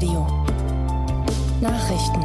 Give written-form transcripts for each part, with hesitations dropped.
Radio Nachrichten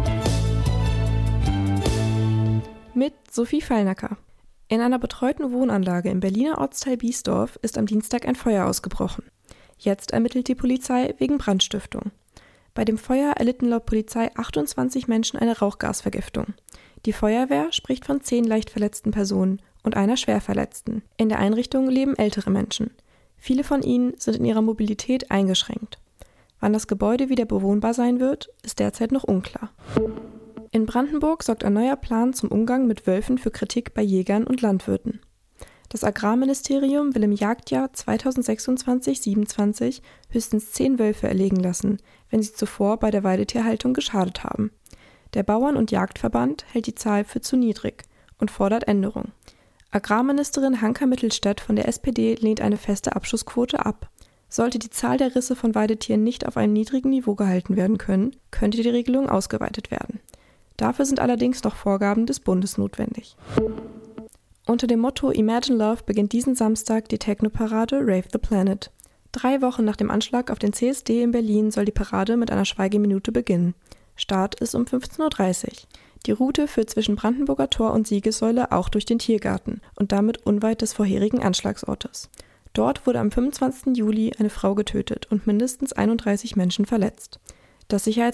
mit Sophie Fallnacker. In einer betreuten Wohnanlage im Berliner Ortsteil Biesdorf ist am Dienstag ein Feuer ausgebrochen. Jetzt ermittelt die Polizei wegen Brandstiftung. Bei dem Feuer erlitten laut Polizei 28 Menschen eine Rauchgasvergiftung. Die Feuerwehr spricht von 10 leicht verletzten Personen und einer Schwerverletzten. In der Einrichtung leben ältere Menschen. Viele von ihnen sind in ihrer Mobilität eingeschränkt. Wann das Gebäude wieder bewohnbar sein wird, ist derzeit noch unklar. In Brandenburg sorgt ein neuer Plan zum Umgang mit Wölfen für Kritik bei Jägern und Landwirten. Das Agrarministerium will im Jagdjahr 2026/27 höchstens 10 Wölfe erlegen lassen, wenn sie zuvor bei der Weidetierhaltung geschadet haben. Der Bauern- und Jagdverband hält die Zahl für zu niedrig und fordert Änderung. Agrarministerin Hanka Mittelstädt von der SPD lehnt eine feste Abschussquote ab. Sollte die Zahl der Risse von Weidetieren nicht auf einem niedrigen Niveau gehalten werden können, könnte die Regelung ausgeweitet werden. Dafür sind allerdings noch Vorgaben des Bundes notwendig. Unter dem Motto Imagine Love beginnt diesen Samstag die Techno-Parade Rave the Planet. 3 Wochen nach dem Anschlag auf den CSD in Berlin soll die Parade mit einer Schweigeminute beginnen. Start ist um 15:30 Uhr. Die Route führt zwischen Brandenburger Tor und Siegessäule auch durch den Tiergarten und damit unweit des vorherigen Anschlagsortes. Dort wurde am 25. Juli eine Frau getötet und mindestens 31 Menschen verletzt. Das Sicherheitsbedürfnis